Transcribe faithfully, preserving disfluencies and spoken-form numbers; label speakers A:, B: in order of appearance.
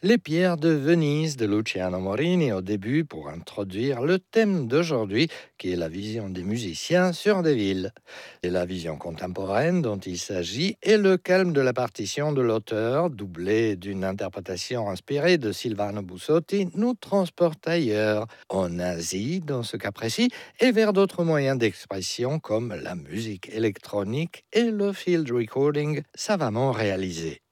A: Les pierres de Venise de Luciano Morini au début pour introduire le thème d'aujourd'hui qui est la vision des musiciens sur des villes. Et la vision contemporaine dont il s'agit est le calme de la partition de l'auteur, doublé d'une interprétation inspirée de Silvano Bussotti, nous transporte ailleurs, en Asie dans ce cas précis, et vers d'autres moyens d'expression comme la musique électronique et le field recording savamment réalisé.